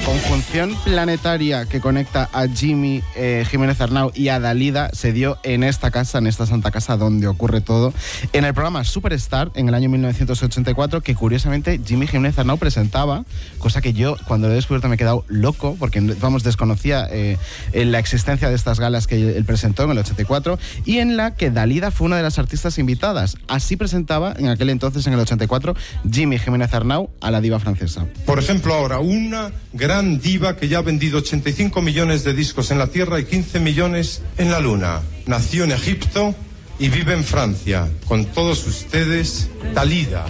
La conjunción planetaria que conecta a Jimmy Jiménez Arnau y a Dalida se dio en esta casa, en esta santa casa donde ocurre todo, en el programa Superstar en el año 1984, que curiosamente Jimmy Jiménez Arnau presentaba, cosa que yo cuando lo he descubierto me he quedado loco, porque desconocía la existencia de estas galas que él presentó en el 84, y en la que Dalida fue una de las artistas invitadas. Así presentaba en aquel entonces, en el 84, Jimmy Jiménez Arnau a la diva francesa. Por ejemplo, ahora una gran diva que ya ha vendido 85 millones de discos en la Tierra y 15 millones en la Luna. Nació en Egipto y vive en Francia. Con todos ustedes, Dalida.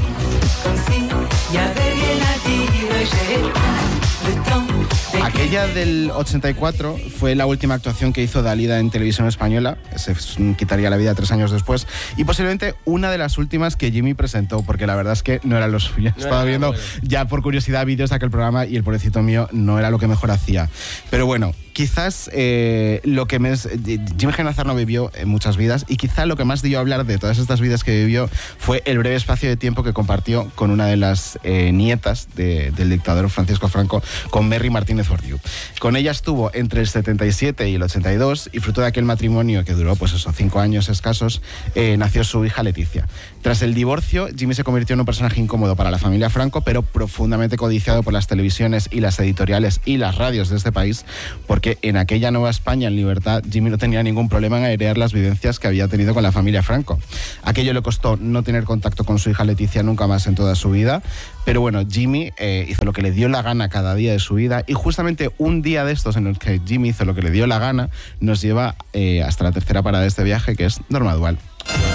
Aquella del 84 fue la última actuación que hizo Dalida en televisión española. Se quitaría la vida 3 años después. Y posiblemente una de las últimas que Jimmy presentó, porque la verdad es que no era lo suyo. Estaba viendo ya por curiosidad vídeos de aquel programa y el pobrecito mío no era lo que mejor hacía. Pero bueno, quizás lo que Jimmy Jiménez Arnau vivió en muchas vidas, y quizá lo que más dio a hablar de todas estas vidas que vivió fue el breve espacio de tiempo que compartió con una de las nietas del dictador Francisco Franco, con Merry Martínez Bordiú. Con ella estuvo entre el 77 y el 82, y fruto de aquel matrimonio que duró 5 años escasos, nació su hija Leticia. Tras el divorcio, Jimmy se convirtió en un personaje incómodo para la familia Franco, pero profundamente codiciado por las televisiones y las editoriales y las radios de este país, porque en aquella Nueva España en libertad, Jimmy no tenía ningún problema en airear las vivencias que había tenido con la familia Franco. Aquello le costó no tener contacto con su hija Leticia nunca más en toda su vida, pero bueno, Jimmy hizo lo que le dio la gana cada día de su vida, y justamente un día de estos en el que Jimmy hizo lo que le dio la gana nos lleva hasta la tercera parada de este viaje, que es Norma Dual.